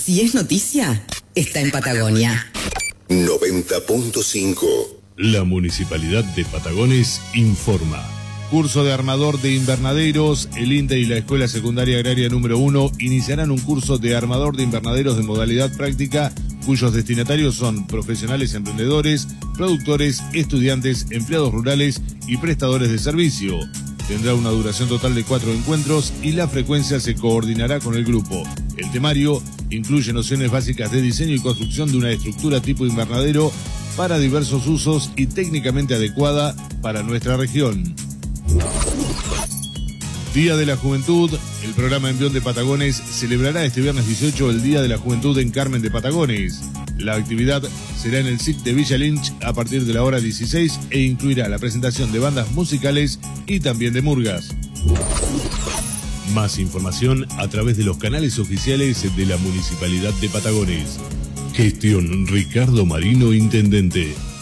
Si es noticia, está en Patagonia. 90.5. La Municipalidad de Patagones informa. Curso de armador de invernaderos. El INTE y la Escuela Secundaria Agraria número 1 iniciarán un curso de armador de invernaderos de modalidad práctica, cuyos destinatarios son profesionales emprendedores, productores, estudiantes, empleados rurales y prestadores de servicio. Tendrá una duración total de 4 encuentros y la frecuencia se coordinará con el grupo. El temario incluye nociones básicas de diseño y construcción de una estructura tipo invernadero para diversos usos y técnicamente adecuada para nuestra región. Día de la Juventud. El programa Envión de Patagones celebrará este viernes 18 el Día de la Juventud en Carmen de Patagones. La actividad será en el SIC de Villa Lynch a partir de la hora 16 e incluirá la presentación de bandas musicales y también de murgas. Más información a través de los canales oficiales de la Municipalidad de Patagones. Gestión Ricardo Marino, Intendente.